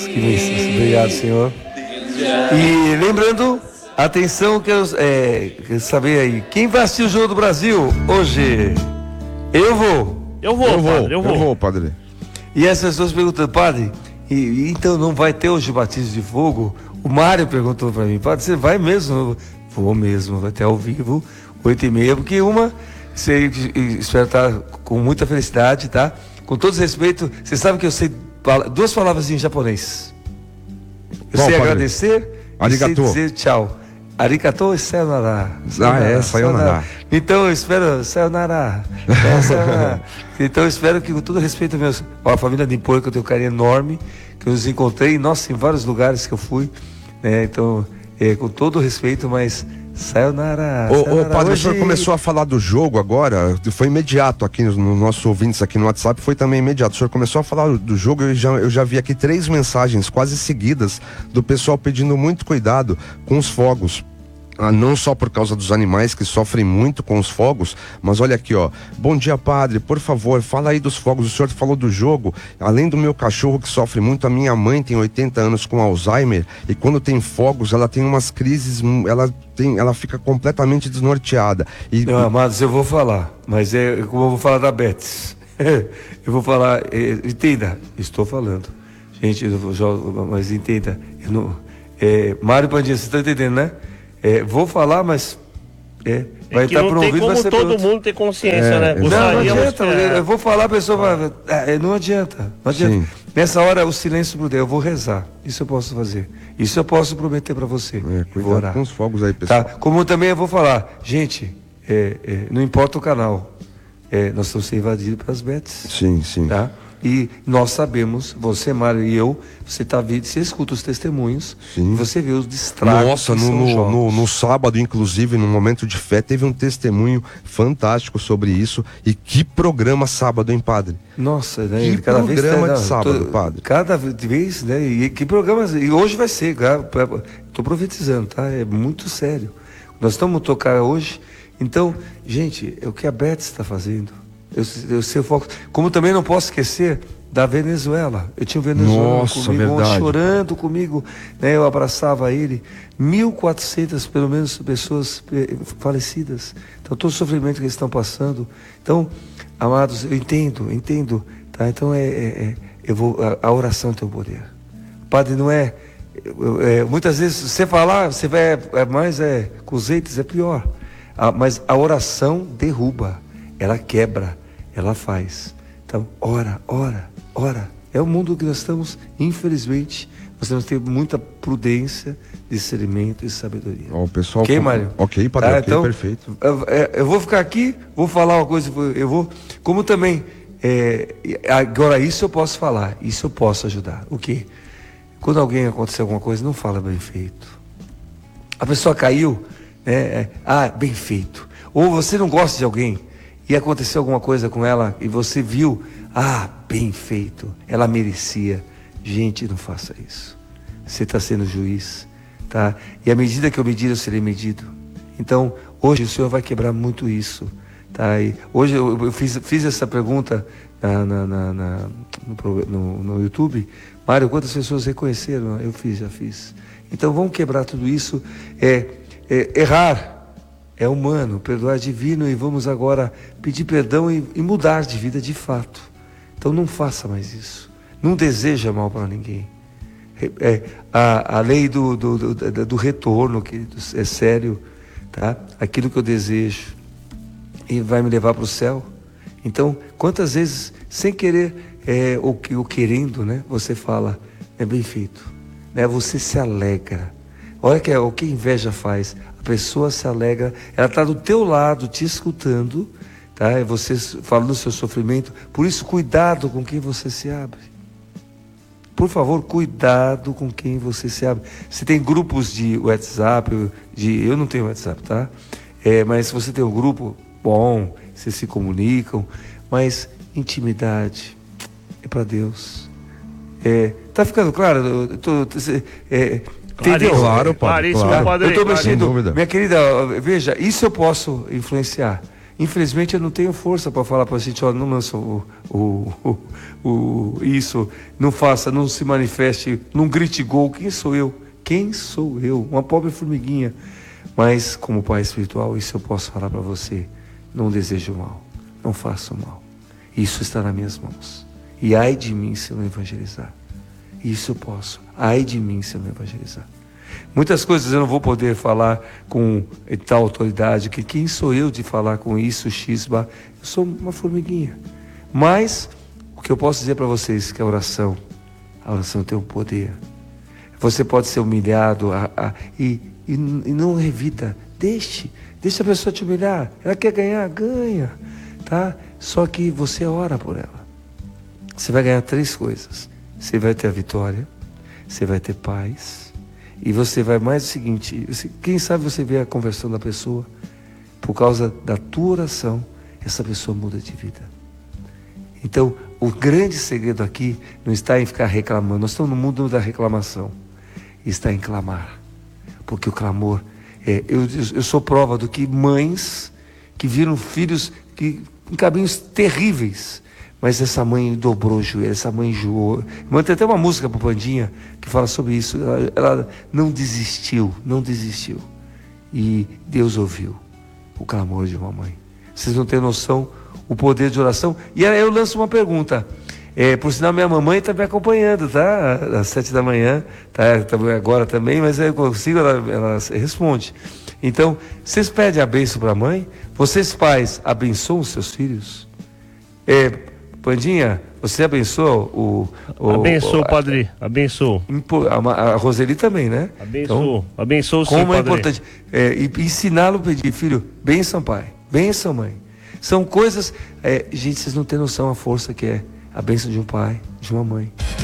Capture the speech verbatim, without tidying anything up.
Que bênçãos. Obrigado, Senhor. E lembrando, atenção, quero, é, quero saber aí, quem vai assistir o Jogo do Brasil hoje? Eu vou. Eu vou, eu vou, padre, eu vou. Eu vou, padre. E as pessoas perguntando, padre, e, e então não vai ter hoje o batismo de fogo? O Mário perguntou pra mim, padre, você vai mesmo? Vou mesmo, vai ter ao vivo, oito e meia, porque uma, você espera estar com muita felicidade, tá? Com todo respeito, você sabe que eu sei duas palavras em japonês. Eu Bom, sei padre, agradecer arigato. E sei dizer tchau. Arigato e sayonara. Ah, é, sayonara. Então eu espero, sayonara. É, sayonara. Então eu espero que, com todo respeito, meus, a família de Impor, que eu tenho um carinho enorme, que eu os encontrei, nossa, em vários lugares que eu fui, né? Então, é, com todo respeito, mas sayonara. Ô, sayonara. ô padre, Hoje... o senhor começou a falar do jogo agora, foi imediato aqui nos no nossos ouvintes aqui no WhatsApp, foi também imediato. O senhor começou a falar do jogo, eu já, eu já vi aqui três mensagens quase seguidas do pessoal pedindo muito cuidado com os fogos. Ah, não só por causa dos animais que sofrem muito com os fogos, mas olha aqui, ó. Bom dia, padre, por favor, fala aí dos fogos. O senhor falou do jogo. Além do meu cachorro que sofre muito, a minha mãe tem oitenta anos com Alzheimer e quando tem fogos, ela tem umas crises, ela tem, ela fica completamente desnorteada. E, Não, amados, eu vou falar, mas é como eu vou falar da Betis. Eu vou falar, é, entenda, estou falando. Gente, eu vou, mas entenda, eu não, é, Mário Pandinha, você está entendendo, né? É, vou falar, mas é, vai é que estar não promovido, tem como vai ser todo outro. mundo ter consciência, É, né? Não, não adianta, é... eu vou falar, a pessoa vai, é, não adianta, não adianta. Sim. Nessa hora, o silêncio prudente, eu vou rezar, isso eu posso fazer, isso eu posso prometer para você. É, Eu vou orar. cuidado com os fogos aí, pessoal. Tá? Como também eu vou falar, gente, é, é, não importa o canal, é, nós estamos sendo invadidos pelas betes. Sim, sim. Tá? E nós sabemos, você, Mário, e eu, você tá vendo, você escuta os testemunhos, Sim. e você vê os destratos. Nossa, que no, são no, jogos. no, no sábado, inclusive, no momento de fé, teve um testemunho fantástico sobre isso. E que programa sábado, hein, padre? Nossa, né? Que cada programa vez, de não, sábado, tô, padre? Cada vez, né? E que programas. E hoje vai ser, estou profetizando, tá? É muito sério. Nós estamos tocar hoje. Então, gente, é o que a Beth está fazendo. Eu, eu sei o foco. Como também não posso esquecer da Venezuela. Eu tinha um venezuelano Nossa, comigo, verdade. chorando comigo, né? Eu abraçava ele. mil e quatrocentas, pelo menos, pessoas falecidas. Então, todo o sofrimento que eles estão passando. Então, amados, eu entendo, entendo. Tá? Então, é, é, é eu vou, a, a oração tem o poder. Padre, não é, é... Muitas vezes, você falar, você vai... É mais é, com os eitos, é pior. A, mas a oração derruba. Ela quebra. Ela faz. Então, ora, ora. Ora, é o mundo que nós estamos, infelizmente, nós temos que ter muita prudência, discernimento e sabedoria. Ó, o pessoal. Ok, Mário? Ok, padre, tá, ok, então, perfeito. Eu, eu vou ficar aqui, vou falar uma coisa, eu vou, como também, é, agora isso eu posso falar, isso eu posso ajudar. O quê? Quando alguém acontecer alguma coisa, não fala bem feito. A pessoa caiu, né, é, ah, bem feito. Ou você não gosta de alguém e aconteceu alguma coisa com ela e você viu, ah, bem feito, ela merecia. Gente, não faça isso. Você está sendo juiz, tá? E à medida que eu medir, eu serei medido. Então, hoje o Senhor vai quebrar muito isso, tá? E hoje eu, eu fiz, fiz essa pergunta na, na, na, na, no, no, no YouTube. Mário, quantas pessoas reconheceram? Eu fiz, já fiz. Então, vamos quebrar tudo isso. É, é, errar é humano, perdoar é divino, e vamos agora pedir perdão e, e mudar de vida de fato. Então não faça mais isso. Não deseja mal para ninguém. É, a, a lei do, do, do, do retorno, que é sério, tá? Aquilo que eu desejo e vai me levar para o céu. Então, quantas vezes, sem querer, é, ou, ou querendo, né? Você fala, é bem feito. Né? Você se alegra. Olha que é, o que a inveja faz. A pessoa se alegra, ela está do teu lado, te escutando, tá? E você fala do seu sofrimento. Por isso, cuidado com quem você se abre. Por favor, cuidado com quem você se abre. Você tem grupos de WhatsApp, de, eu não tenho WhatsApp, tá? É, mas se você tem um grupo, bom, vocês se comunicam, mas intimidade é para Deus. É, tá ficando claro? Eu tô, é, entendeu? Claro, padre, Claríssimo, claro. padre. Eu estou Sem mexendo, dúvida. minha querida, veja, isso eu posso influenciar. Infelizmente eu não tenho força para falar para a gente, ó, não lança o, o, o, o, isso, não faça, não se manifeste, não grite gol. Quem sou eu? Quem sou eu? Uma pobre formiguinha. Mas como pai espiritual, isso eu posso falar para você. Não desejo mal, não faço mal. Isso está nas minhas mãos. E ai de mim se eu não evangelizar. Isso eu posso. Ai de mim se eu não evangelizar. Muitas coisas eu não vou poder falar com tal autoridade, que quem sou eu de falar com isso, X, eu sou uma formiguinha. Mas o que eu posso dizer para vocês é que a oração, a oração tem um poder. Você pode ser humilhado a, a, e, e, e não revida. Deixe, deixe a pessoa te humilhar. Ela quer ganhar, ganha, tá? Só que você ora por ela. Você vai ganhar três coisas. Você vai ter a vitória, você vai ter paz, e você vai mais o seguinte, quem sabe você vê a conversão da pessoa, por causa da tua oração, essa pessoa muda de vida. Então, o grande segredo aqui não está em ficar reclamando, nós estamos no mundo da reclamação, está em clamar, porque o clamor, é, eu, eu sou prova do que mães que viram filhos que, em caminhos terríveis, mas essa mãe dobrou o joelho, essa mãe enjoou. Tem até uma música para o Pandinha que fala sobre isso. Ela, ela não desistiu, não desistiu. E Deus ouviu o clamor de uma mãe. Vocês não têm noção o poder de oração. E aí eu lanço uma pergunta. É, por sinal, minha mamãe está me acompanhando, tá? Às sete da manhã, tá? Agora também, mas eu consigo, ela, ela responde. Então, vocês pedem a bênção para a mãe? Vocês pais abençoam os seus filhos? É... Pandinha, você abençoou o... o abençoou, padre, abençoou. A, a Roseli também, né? Abençoou, então, abençoou sim, como padre. É importante é, e ensiná-lo a pedir, filho, bênção pai, bênção mãe. São coisas, é, gente, vocês não têm noção a força que é a bênção de um pai, de uma mãe.